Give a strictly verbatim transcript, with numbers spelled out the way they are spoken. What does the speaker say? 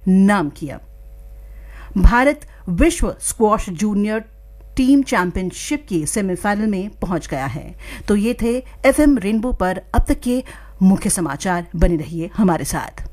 नाम किया। भारत विश्व स्क्वॉश जूनियर टीम चैंपियनशिप की सेमीफाइनल में पहुंच गया है। तो ये थे एफएम रेनबो पर अब तक के मुख्य समाचार। बने रहिए हमारे साथ।